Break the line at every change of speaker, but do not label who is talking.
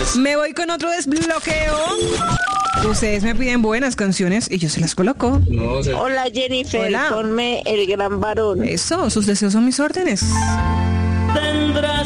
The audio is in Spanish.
Me voy con otro desbloqueo. Ustedes me piden buenas canciones y yo se las coloco.
Hola Jennifer,
Hola.
ponme El Gran Varón.
Eso, sus deseos son mis órdenes.
Tendrás